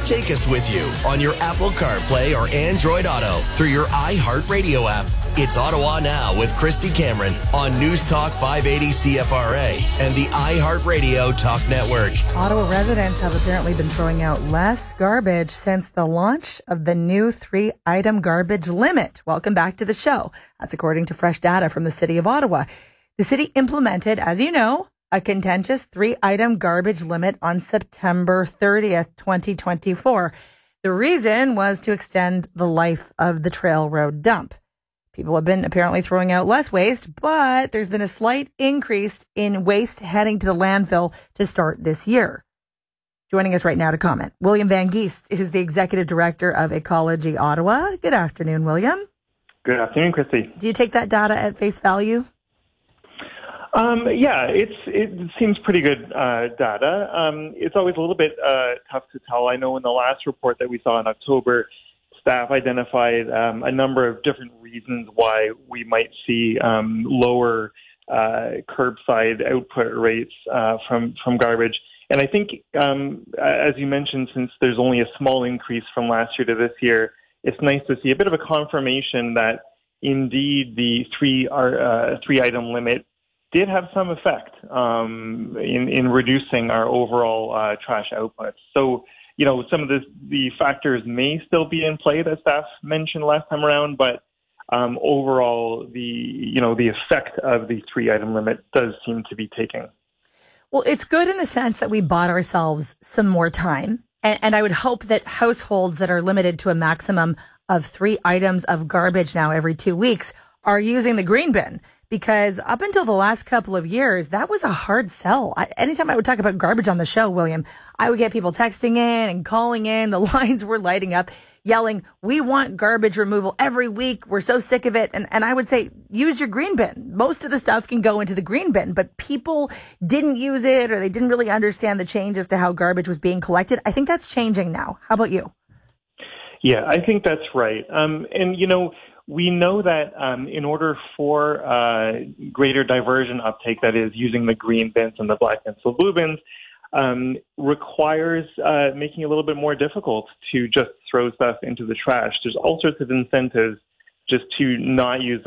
Take us with you on your Apple CarPlay or Android Auto through your iHeartRadio app. It's Ottawa Now with Christy Cameron on News Talk 580 CFRA and the iHeartRadio Talk Network. Ottawa residents have apparently been throwing out less garbage since the launch of the new 3-item garbage limit. Welcome back to the show. That's according to fresh data from the City of Ottawa. The city implemented, as you know, a contentious 3-item garbage limit on September 30th, 2024. The reason was to extend the life of the Trail Road dump. People have been apparently throwing out less waste, but there's been a slight increase in waste heading to the landfill to start this year. Joining us right now to comment, William Van Geest, who's the Executive Director of Ecology Ottawa. Good afternoon, William. Good afternoon, Christy. Do you take that data at face value? Yeah, it seems pretty good data. It's always a little bit tough to tell. I know in the last report that we saw in October, staff identified a number of different reasons why we might see lower curbside output rates from garbage. And I think, as you mentioned, since there's only a small increase from last year to this year, it's nice to see a bit of a confirmation that indeed the 3-item limit did have some effect in reducing our overall trash outputs. So, you know, some of the factors may still be in play that staff mentioned last time around, but overall, the effect of the 3-item limit does seem to be taking. Well, it's good in the sense that we bought ourselves some more time. And I would hope that households that are limited to a maximum of 3 items of garbage now every 2 weeks are using the green bin. Because up until the last couple of years, that was a hard sell. Anytime I would talk about garbage on the show, William, I would get people texting in and calling in. The lines were lighting up, yelling, "We want garbage removal every week. We're so sick of it." And I would say, use your green bin. Most of the stuff can go into the green bin, but people didn't use it or they didn't really understand the changes to how garbage was being collected. I think that's changing now. How about you? Yeah, I think that's right. And, you know, we know that in order for greater diversion uptake, that is using the green bins and the black bins, so blue bins, requires making it a little bit more difficult to just throw stuff into the trash. There's all sorts of incentives just to not use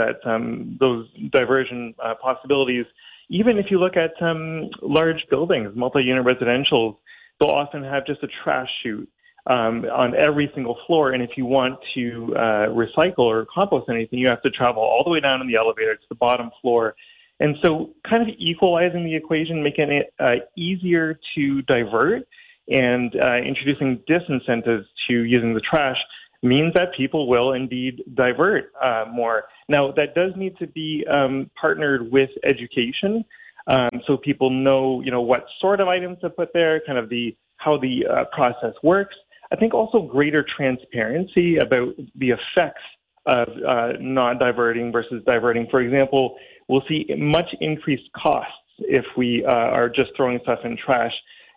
those diversion possibilities. Even if you look at large buildings, multi-unit residentials, they'll often have just a trash chute on every single floor. And if you want to recycle or compost anything, you have to travel all the way down in the elevator to the bottom floor. And so kind of equalizing the equation, making it easier to divert and introducing disincentives to using the trash means that people will indeed divert more. Now, that does need to be partnered with education, so people know, what sort of items to put there, kind of how the process works. I think also greater transparency about the effects of not diverting versus diverting. For example, we'll see much increased costs if we are just throwing stuff in trash.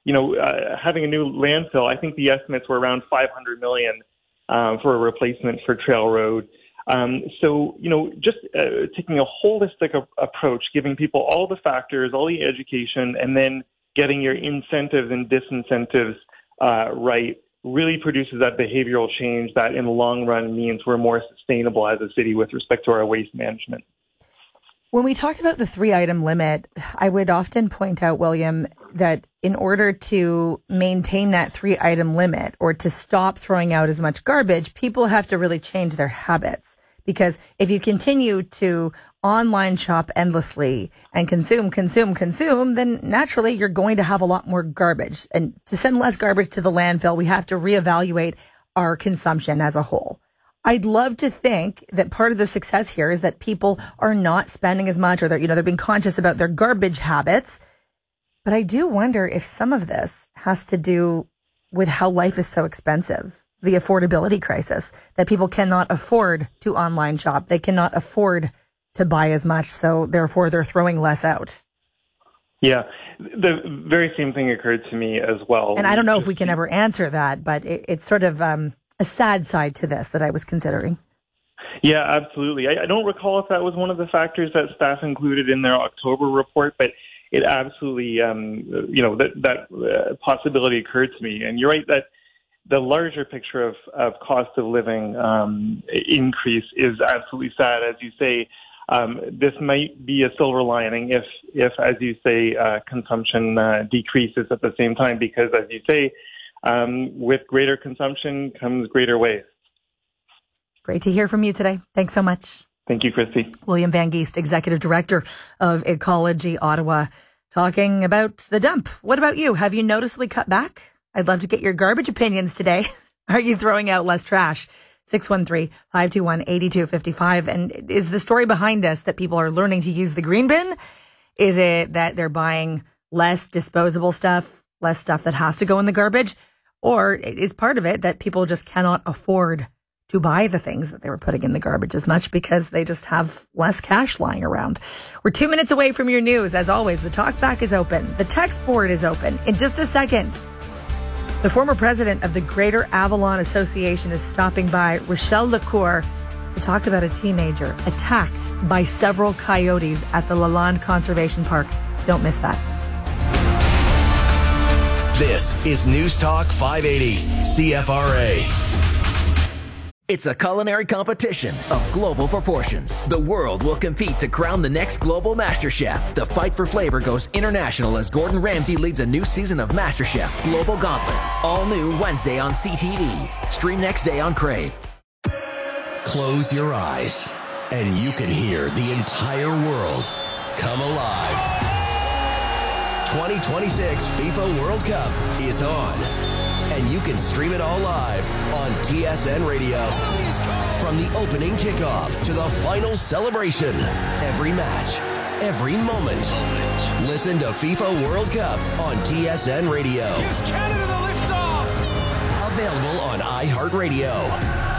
Having a new landfill, I think the estimates were around $500 million for a replacement for Trail Road. So, just taking a holistic approach, giving people all the factors, all the education, and then getting your incentives and disincentives right really produces that behavioral change that in the long run means we're more sustainable as a city with respect to our waste management. When we talked about the 3-item limit, I would often point out, William, that in order to maintain that 3-item limit or to stop throwing out as much garbage, people have to really change their habits. Because if you continue to online shop endlessly and consume, then naturally you're going to have a lot more garbage. And to send less garbage to the landfill, we have to reevaluate our consumption as a whole. I'd love to think that part of the success here is that people are not spending as much, or they're being conscious about their garbage habits. But I do wonder if some of this has to do with how life is so expensive. The affordability crisis, that people cannot afford to online shop. They cannot afford to buy as much, so therefore they're throwing less out. Yeah, the very same thing occurred to me as well. And I don't know if we can ever answer that, but it's sort of a sad side to this that I was considering. Yeah, absolutely. I don't recall if that was one of the factors that staff included in their October report, but it absolutely, that possibility occurred to me. And you're right that the larger picture of cost of living increase is absolutely sad. As you say, this might be a silver lining if as you say, consumption decreases at the same time, because as you say, with greater consumption comes greater waste. Great to hear from you today. Thanks so much. Thank you, Christy. William Van Geest, Executive Director of Ecology Ottawa, talking about the dump. What about you? Have you noticeably cut back? I'd love to get your garbage opinions today. Are you throwing out less trash? 613-521-8255. And is the story behind this that people are learning to use the green bin? Is it that they're buying less disposable stuff, less stuff that has to go in the garbage? Or is part of it that people just cannot afford to buy the things that they were putting in the garbage as much because they just have less cash lying around? We're 2 minutes away from your news. As always, the talk back is open. The text board is open. In just a second, the former president of the Greater Avalon Association is stopping by, Rochelle Lecour, to talk about a teenager attacked by several coyotes at the Lalonde Conservation Park. Don't miss that. This is News Talk 580 CFRA. It's a culinary competition of global proportions. The world will compete to crown the next global MasterChef. The fight for flavor goes international as Gordon Ramsay leads a new season of MasterChef Global Gauntlet. All new Wednesday on CTV. Stream next day on Crave. Close your eyes and you can hear the entire world come alive. 2026 FIFA World Cup is on. And you can stream it all live on TSN Radio. From the opening kickoff to the final celebration, every match, every moment. Listen to FIFA World Cup on TSN Radio. Gives Canada the liftoff. Available on iHeartRadio.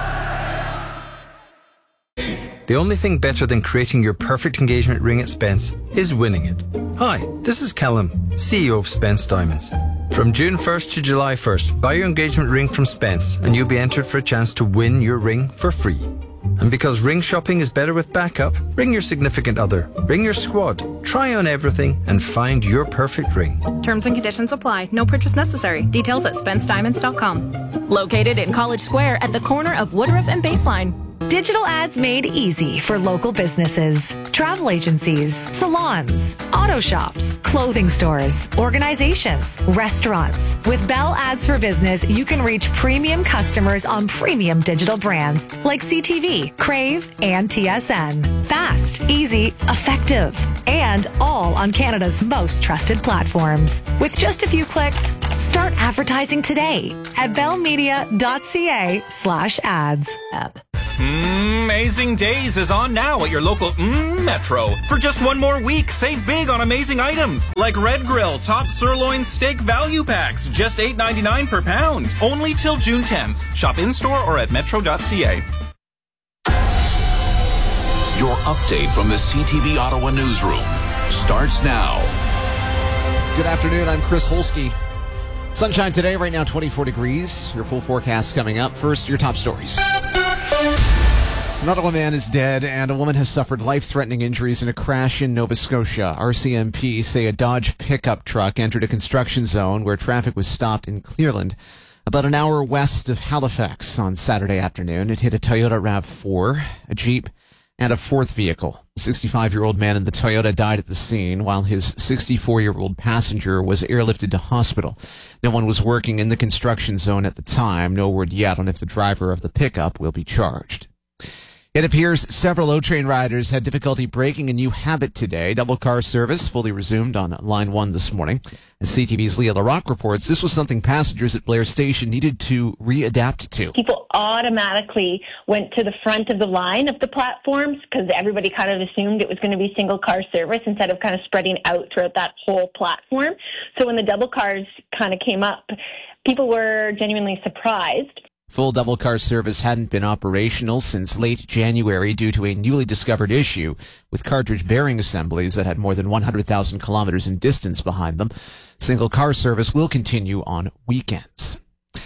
The only thing better than creating your perfect engagement ring at Spence is winning it. Hi, this is Callum, CEO of Spence Diamonds. From June 1st to July 1st, buy your engagement ring from Spence and you'll be entered for a chance to win your ring for free. And because ring shopping is better with backup, bring your significant other, bring your squad, try on everything and find your perfect ring. Terms and conditions apply. No purchase necessary. Details at SpenceDiamonds.com. Located in College Square at the corner of Woodruff and Baseline. Digital ads made easy for local businesses, travel agencies, salons, auto shops, clothing stores, organizations, restaurants. With Bell Ads for Business, you can reach premium customers on premium digital brands like CTV, Crave, and TSN. Fast, easy, effective, and all on Canada's most trusted platforms. With just a few clicks, start advertising today at bellmedia.ca/ads. App. Amazing Days is on now at your local Metro. For just one more week, save big on amazing items like Red Grill Top Sirloin Steak Value Packs, just $8.99 per pound. Only till June 10th. Shop in-store or at metro.ca. Your update from the CTV Ottawa newsroom starts now. Good afternoon, I'm Chris Holsky. Sunshine today, right now 24 degrees. Your full forecast coming up. First, your top stories. An Ottawa man is dead and a woman has suffered life-threatening injuries in a crash in Nova Scotia. RCMP say a Dodge pickup truck entered a construction zone where traffic was stopped in Clearland, about an hour west of Halifax on Saturday afternoon. It hit a Toyota RAV4, a Jeep, and a fourth vehicle. The 65-year-old man in the Toyota died at the scene, while his 64-year-old passenger was airlifted to hospital. No one was working in the construction zone at the time. No word yet on if the driver of the pickup will be charged. It appears several O-Train riders had difficulty breaking a new habit today. Double car service fully resumed on Line 1 this morning. As CTV's Leah LaRocque reports, this was something passengers at Blair Station needed to readapt to. People automatically went to the front of the line of the platforms because everybody kind of assumed it was going to be single car service instead of kind of spreading out throughout that whole platform. So when the double cars kind of came up, people were genuinely surprised. Full double car service hadn't been operational since late January due to a newly discovered issue with cartridge bearing assemblies that had more than 100,000 kilometers in distance behind them. Single car service will continue on weekends. The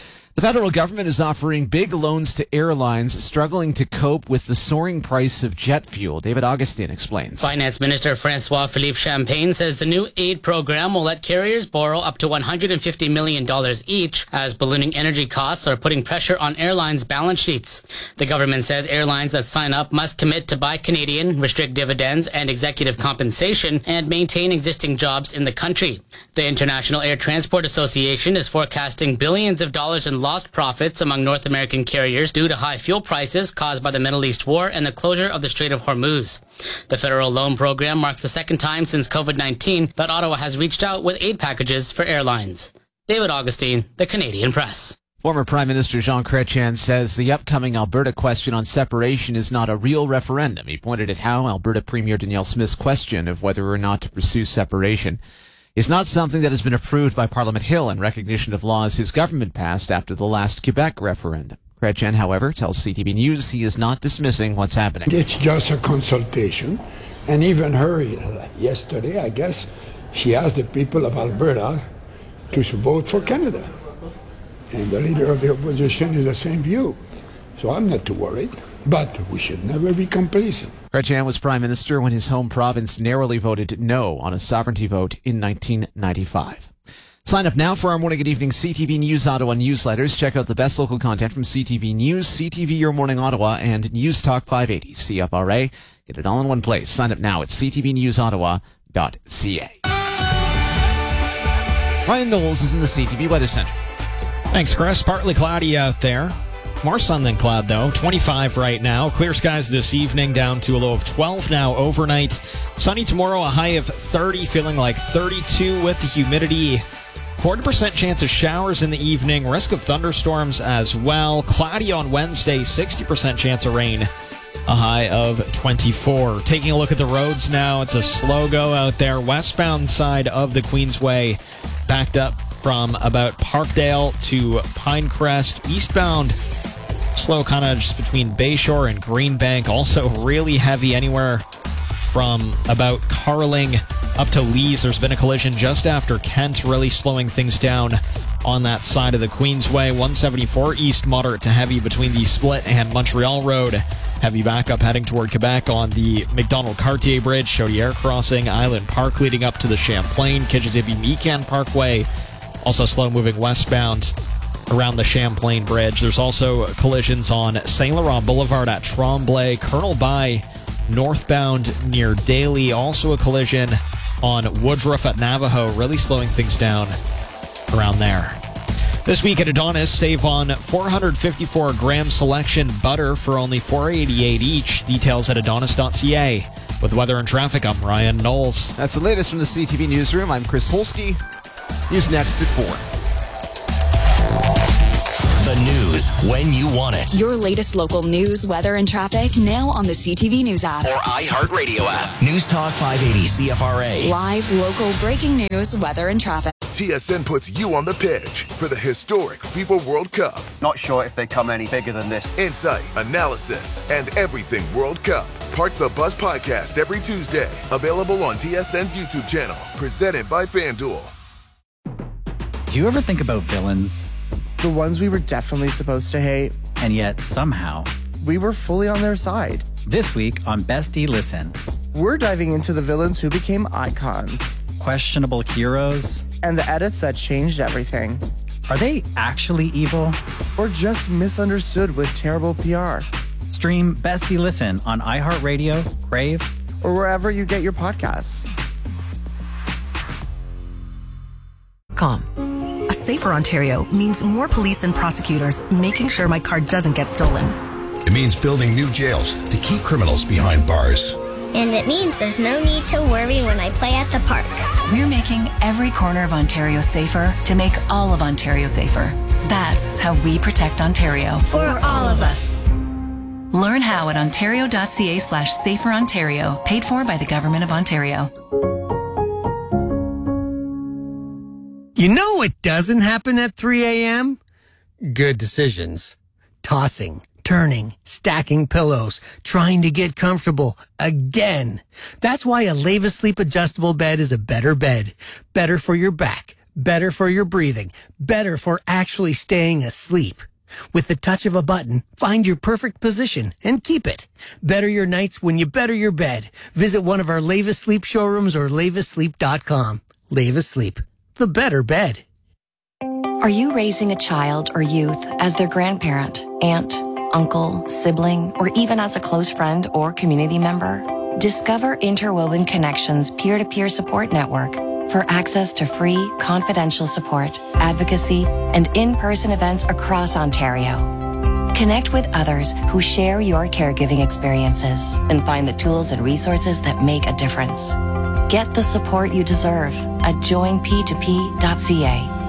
The federal government is offering big loans to airlines struggling to cope with the soaring price of jet fuel. David Augustine explains. Finance Minister Francois-Philippe Champagne says the new aid program will let carriers borrow up to $150 million each, as ballooning energy costs are putting pressure on airlines' balance sheets. The government says airlines that sign up must commit to buy Canadian, restrict dividends and executive compensation, and maintain existing jobs in the country. The International Air Transport Association is forecasting billions of dollars in lost profits among North American carriers due to high fuel prices caused by the Middle East war and the closure of the Strait of Hormuz. The federal loan program marks the second time since COVID-19 that Ottawa has reached out with aid packages for airlines. David Augustine, The Canadian Press. Former Prime Minister Jean Chrétien says the upcoming Alberta question on separation is not a real referendum. He pointed at how Alberta Premier Danielle Smith's question of whether or not to pursue separation is not something that has been approved by Parliament Hill in recognition of laws his government passed after the last Quebec referendum. Chrétien, however, tells CTV News he is not dismissing what's happening. It's just a consultation. And even her, yesterday, I guess, she asked the people of Alberta to vote for Canada. And the leader of the opposition is the same view. So I'm not too worried. But we should never be complacent. Chrétien was Prime Minister when his home province narrowly voted no on a sovereignty vote in 1995. Sign up now for our morning and evening CTV News Ottawa newsletters. Check out the best local content from CTV News, CTV Your Morning Ottawa, and News Talk 580 CFRA. Get it all in one place. Sign up now at ctvnewsottawa.ca. Ryan Knowles is in the CTV Weather Center. Thanks, Chris. Partly cloudy out there. More sun than cloud, though. 25 right now. Clear skies this evening, down to a low of 12 now overnight. Sunny tomorrow, a high of 30, feeling like 32 with the humidity. 40% chance of showers in the evening. Risk of thunderstorms as well. Cloudy on Wednesday, 60% chance of rain. A high of 24. Taking a look at the roads now. It's a slow go out there. Westbound side of the Queensway, backed up from about Parkdale to Pinecrest. Eastbound, slow kind of just between Bayshore and Greenbank. Also really heavy anywhere from about Carling up to Lees. There's been a collision just after Kent, really slowing things down on that side of the Queensway. 174 east, moderate to heavy between the Split and Montreal Road. Heavy backup heading toward Quebec on the McDonald-Cartier Bridge, Chaudière Crossing, Island Park leading up to the Champlain, Kijasibi-Meekan Parkway. Also slow moving westbound around the Champlain Bridge. There's also collisions on St. Laurent Boulevard at Tremblay, Colonel By northbound near Daly. Also a collision on Woodruff at Navajo, really slowing things down around there. This week at Adonis, save on 454 gram selection butter for only $4.88 each. Details at adonis.ca. With weather and traffic, I'm Ryan Knowles. That's the latest from the CTV Newsroom. I'm Chris Holsky. News next at 4. The news when you want it. Your latest local news, weather, and traffic now on the CTV News app. Or iHeartRadio app. News Talk 580 CFRA. Live, local, breaking news, weather, and traffic. TSN puts you on the pitch for the historic FIFA World Cup. Not sure if they come any bigger than this. Insight, analysis, and everything World Cup. Park the Bus podcast every Tuesday. Available on TSN's YouTube channel. Presented by FanDuel. Do you ever think about villains? The ones we were definitely supposed to hate. And yet, somehow, we were fully on their side. This week on Bestie Listen, we're diving into the villains who became icons. Questionable heroes. And the edits that changed everything. Are they actually evil? Or just misunderstood with terrible PR? Stream Bestie Listen on iHeartRadio, Crave, or wherever you get your podcasts. A safer Ontario means more police and prosecutors making sure my car doesn't get stolen. It means building new jails to keep criminals behind bars. And it means there's no need to worry when I play at the park. We're making every corner of Ontario safer to make all of Ontario safer. That's how we protect Ontario. For all of us. Learn how at ontario.ca/saferontario. Paid for by the Government of Ontario. You know what doesn't happen at 3 a.m.? Good decisions. Tossing, turning, stacking pillows, trying to get comfortable again. That's why a Leva Sleep adjustable bed is a better bed. Better for your back, better for your breathing, better for actually staying asleep. With the touch of a button, find your perfect position and keep it. Better your nights when you better your bed. Visit one of our Leva Sleep showrooms or levasleep.com. Leva Sleep, the better bed. Are you raising a child or youth as their grandparent, aunt, uncle, sibling, or even as a close friend or community member? Discover Interwoven Connections peer-to-peer support network for access to free, confidential support, advocacy, and in-person events across Ontario. Connect with others who share your caregiving experiences and find the tools and resources that make a difference. Get the support you deserve at joinp2p.ca.